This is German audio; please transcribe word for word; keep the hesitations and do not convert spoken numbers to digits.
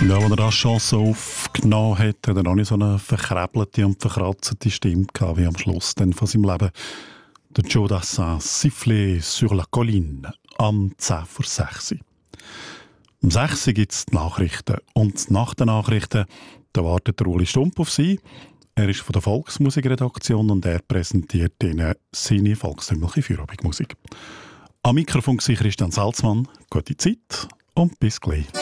Ja, als er das Chanson aufgenommen hat, hat er noch nicht so eine verkräbelte und verkratzte Stimme gehabt, wie am Schluss dann von seinem Leben. Der Joe Dassin, Sifflet sur la colline, am zehn vor sechs. Um sechs gibt es die Nachrichten. Und nach den Nachrichten da wartet der Uli Stump auf Sie. Er ist von der Volksmusikredaktion und er präsentiert Ihnen seine volkstümliche Feierabendmusik. Am Mikrofon war Christian Salzmann. Gute Zeit und bis gleich.